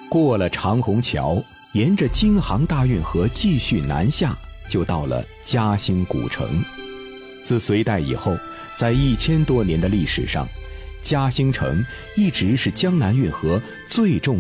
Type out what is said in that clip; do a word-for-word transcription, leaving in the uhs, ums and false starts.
过了长虹桥，沿着京杭大运河继续南下，就到了嘉兴古城。自隋代以后，在一千多年的历史上，嘉兴城一直是江南运河最重